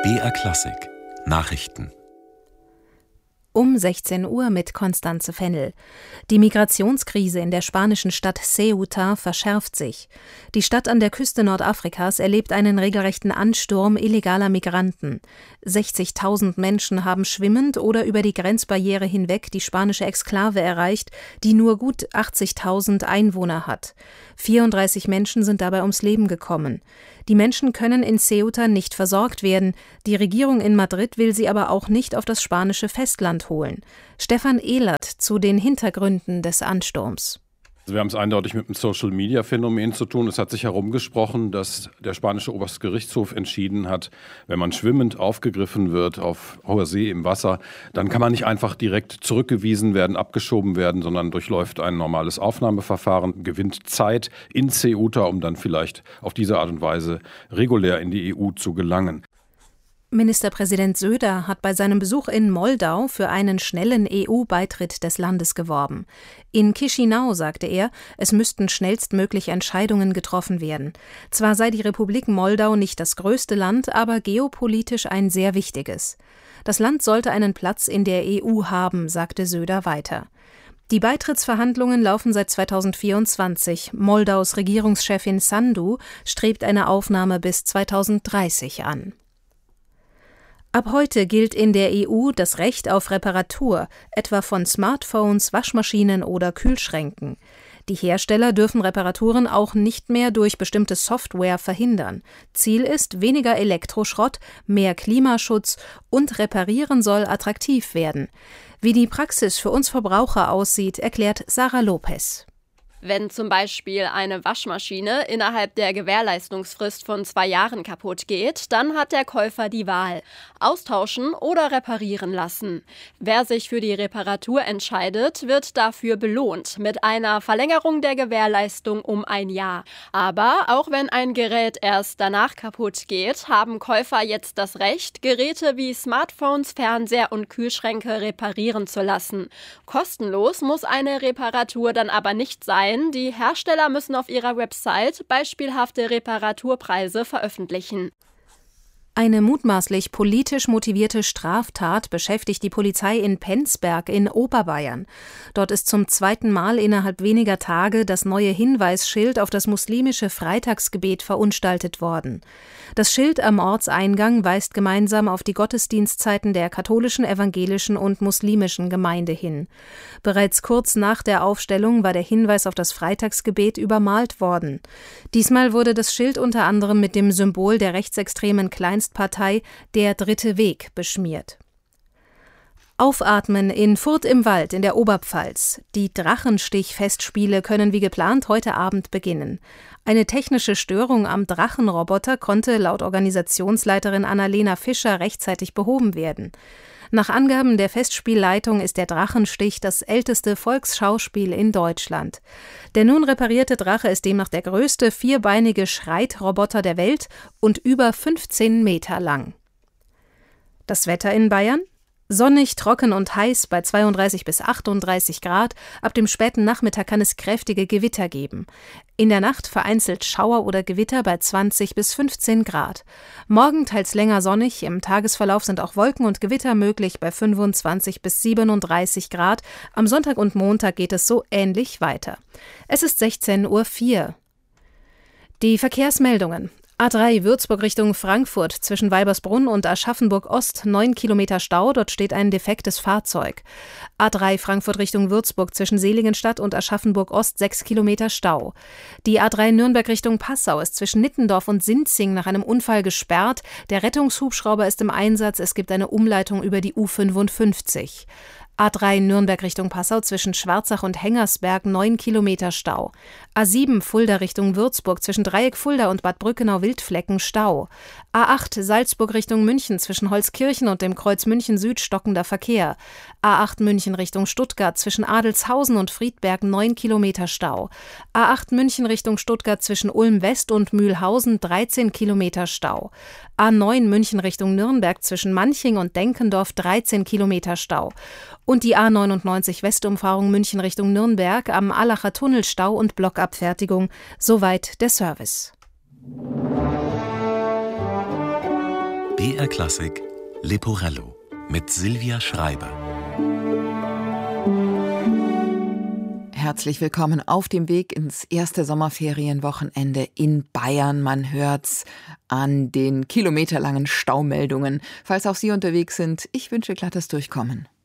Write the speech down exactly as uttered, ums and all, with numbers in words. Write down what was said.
B R Klassik Nachrichten Um sechzehn Uhr mit Constanze Fennel. Die Migrationskrise in der spanischen Stadt Ceuta verschärft sich. Die Stadt an der Küste Nordafrikas erlebt einen regelrechten Ansturm illegaler Migranten. sechzigtausend Menschen haben schwimmend oder über die Grenzbarriere hinweg die spanische Exklave erreicht, die nur gut achtzigtausend Einwohner hat. vierunddreißig Menschen sind dabei ums Leben gekommen. Die Menschen können in Ceuta nicht versorgt werden. Die Regierung in Madrid will sie aber auch nicht auf das spanische Festland holen. Stefan Ehlert zu den Hintergründen des Ansturms. Wir haben es eindeutig mit einem Social-Media-Phänomen zu tun. Es hat sich herumgesprochen, dass der spanische Obergerichtshof entschieden hat, wenn man schwimmend aufgegriffen wird auf hoher See im Wasser, dann kann man nicht einfach direkt zurückgewiesen werden, abgeschoben werden, sondern durchläuft ein normales Aufnahmeverfahren, gewinnt Zeit in Ceuta, um dann vielleicht auf diese Art und Weise regulär in die E U zu gelangen. Ministerpräsident Söder hat bei seinem Besuch in Moldau für einen schnellen E U-Beitritt des Landes geworben. In Chișinău sagte er, es müssten schnellstmöglich Entscheidungen getroffen werden. Zwar sei die Republik Moldau nicht das größte Land, aber geopolitisch ein sehr wichtiges. Das Land sollte einen Platz in der E U haben, sagte Söder weiter. Die Beitrittsverhandlungen laufen seit zweitausendvierundzwanzig. Moldaus Regierungschefin Sandu strebt eine Aufnahme bis zweitausenddreißig an. Ab heute gilt in der E U das Recht auf Reparatur, etwa von Smartphones, Waschmaschinen oder Kühlschränken. Die Hersteller dürfen Reparaturen auch nicht mehr durch bestimmte Software verhindern. Ziel ist weniger Elektroschrott, mehr Klimaschutz und Reparieren soll attraktiv werden. Wie die Praxis für uns Verbraucher aussieht, erklärt Sarah Lopez. Wenn zum Beispiel eine Waschmaschine innerhalb der Gewährleistungsfrist von zwei Jahren kaputt geht, dann hat der Käufer die Wahl: austauschen oder reparieren lassen. Wer sich für die Reparatur entscheidet, wird dafür belohnt mit einer Verlängerung der Gewährleistung um ein Jahr. Aber auch wenn ein Gerät erst danach kaputt geht, haben Käufer jetzt das Recht, Geräte wie Smartphones, Fernseher und Kühlschränke reparieren zu lassen. Kostenlos muss eine Reparatur dann aber nicht sein. Die Hersteller müssen auf ihrer Website beispielhafte Reparaturpreise veröffentlichen. Eine mutmaßlich politisch motivierte Straftat beschäftigt die Polizei in Penzberg in Oberbayern. Dort ist zum zweiten Mal innerhalb weniger Tage das neue Hinweisschild auf das muslimische Freitagsgebet verunstaltet worden. Das Schild am Ortseingang weist gemeinsam auf die Gottesdienstzeiten der katholischen, evangelischen und muslimischen Gemeinde hin. Bereits kurz nach der Aufstellung war der Hinweis auf das Freitagsgebet übermalt worden. Diesmal wurde das Schild unter anderem mit dem Symbol der rechtsextremen Kleinstpartei Der Dritte Weg beschmiert. Aufatmen in Furth im Wald in der Oberpfalz. Die Drachenstich-Festspiele können wie geplant heute Abend beginnen. Eine technische Störung am Drachenroboter konnte laut Organisationsleiterin Annalena Fischer rechtzeitig behoben werden. Nach Angaben der Festspielleitung ist der Drachenstich das älteste Volksschauspiel in Deutschland. Der nun reparierte Drache ist demnach der größte vierbeinige Schreitroboter der Welt und über fünfzehn Meter lang. Das Wetter in Bayern? Sonnig, trocken und heiß bei zweiunddreißig bis achtunddreißig Grad. Ab dem späten Nachmittag kann es kräftige Gewitter geben. In der Nacht vereinzelt Schauer oder Gewitter bei zwanzig bis fünfzehn Grad. Morgen teils länger sonnig. Im Tagesverlauf sind auch Wolken und Gewitter möglich bei fünfundzwanzig bis siebenunddreißig Grad. Am Sonntag und Montag geht es so ähnlich weiter. Es ist sechzehn Uhr vier. Die Verkehrsmeldungen. A drei Würzburg Richtung Frankfurt zwischen Weibersbrunn und Aschaffenburg Ost neun Kilometer Stau, dort steht ein defektes Fahrzeug. A drei Frankfurt Richtung Würzburg zwischen Seligenstadt und Aschaffenburg Ost sechs Kilometer Stau. Die A drei Nürnberg Richtung Passau ist zwischen Nittendorf und Sinzing nach einem Unfall gesperrt. Der Rettungshubschrauber ist im Einsatz, es gibt eine Umleitung über die U fünfundfünfzig. A drei Nürnberg Richtung Passau zwischen Schwarzach und Hengersberg neun Kilometer Stau. A sieben Fulda Richtung Würzburg zwischen Dreieck Fulda und Bad Brückenau-Wildflecken Stau. A acht Salzburg Richtung München zwischen Holzkirchen und dem Kreuz München Süd stockender Verkehr. A acht München Richtung Stuttgart zwischen Adelshausen und Friedberg neun Kilometer Stau. A acht München Richtung Stuttgart zwischen Ulm West und Mühlhausen dreizehn Kilometer Stau. A neun München Richtung Nürnberg zwischen Manching und Denkendorf dreizehn Kilometer Stau. Und die A neunundneunzig Westumfahrung München Richtung Nürnberg am Allacher Tunnel Stau und Blockabfertigung. Soweit der Service. B B R Klassik Leporello mit Silvia Schreiber. Herzlich willkommen auf dem Weg ins erste Sommerferienwochenende in Bayern. Man hört's an den kilometerlangen Staumeldungen. Falls auch Sie unterwegs sind, ich wünsche glattes Durchkommen.